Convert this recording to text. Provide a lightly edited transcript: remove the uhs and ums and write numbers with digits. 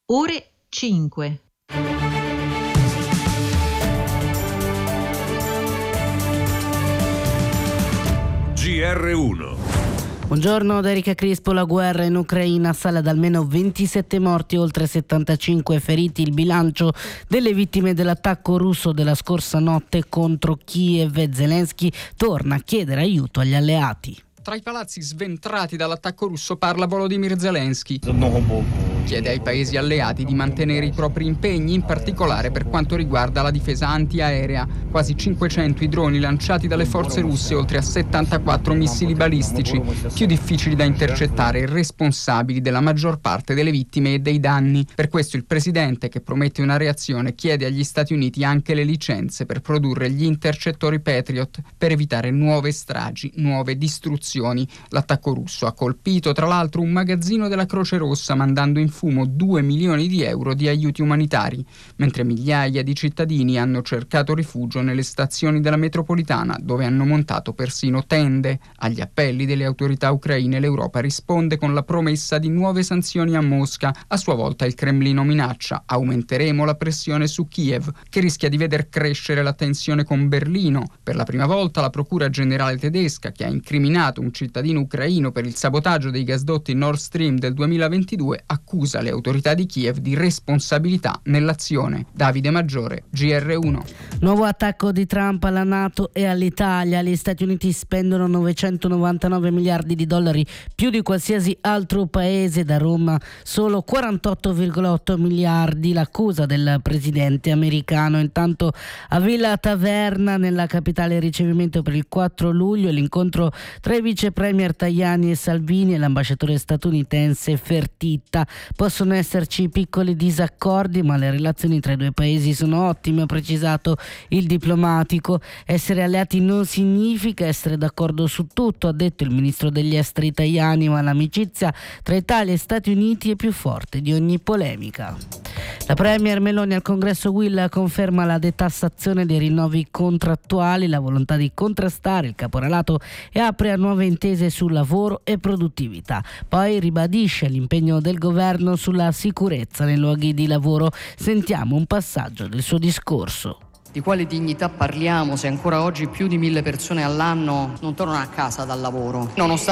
ore 5. GR1. Buongiorno da Erika Crispo. La guerra in Ucraina sale ad almeno 27 morti, oltre 75 feriti. Il bilancio delle vittime dell'attacco russo della scorsa notte contro Kiev. Zelensky torna a chiedere aiuto agli alleati. Tra i palazzi sventrati dall'attacco russo parla Volodymyr Zelensky. Chiede ai paesi alleati di mantenere i propri impegni, in particolare per quanto riguarda la difesa antiaerea. Quasi 500 i droni lanciati dalle forze russe, oltre a 74 missili balistici, più difficili da intercettare e responsabili della maggior parte delle vittime e dei danni. Per questo il presidente, che promette una reazione, chiede agli Stati Uniti anche le licenze per produrre gli intercettori Patriot per evitare nuove stragi, nuove distruzioni. L'attacco russo ha colpito tra l'altro un magazzino della Croce Rossa, mandando in fumo 2 milioni di euro di aiuti umanitari, mentre migliaia di cittadini hanno cercato rifugio nelle stazioni della metropolitana, dove hanno montato persino tende. Agli appelli delle autorità ucraine l'Europa risponde con la promessa di nuove sanzioni a Mosca. A sua volta il Cremlino minaccia: aumenteremo la pressione su Kiev, che rischia di veder crescere la tensione con Berlino. Per la prima volta la Procura Generale tedesca, che ha incriminato un cittadino ucraino per il sabotaggio dei gasdotti Nord Stream del 2022, accusa le autorità di Kiev di responsabilità nell'azione. Davide Maggiore, GR1. Nuovo attacco di Trump alla NATO e all'Italia. Gli Stati Uniti spendono 999 miliardi di dollari, più di qualsiasi altro paese. Da Roma solo 48,8 miliardi. L'accusa del presidente americano. Intanto a Villa Taverna, nella capitale, il ricevimento per il 4 luglio, l'incontro tra i vice premier Tajani e Salvini e l'ambasciatore statunitense Fertitta. Possono esserci piccoli disaccordi, ma le relazioni tra i due paesi sono ottime, ha precisato il diplomatico. Essere alleati non significa essere d'accordo su tutto, ha detto il ministro degli esteri Tajani, ma l'amicizia tra Italia e Stati Uniti è più forte di ogni polemica. La premier Meloni al congresso UIL conferma la detassazione dei rinnovi contrattuali, la volontà di contrastare il caporalato e apre a nuove intese su lavoro e produttività. Poi ribadisce l'impegno del governo sulla sicurezza nei luoghi di lavoro. Sentiamo un passaggio del suo discorso. Di quale dignità parliamo se ancora oggi più di 1.000 persone all'anno non tornano a casa dal lavoro? Nonostante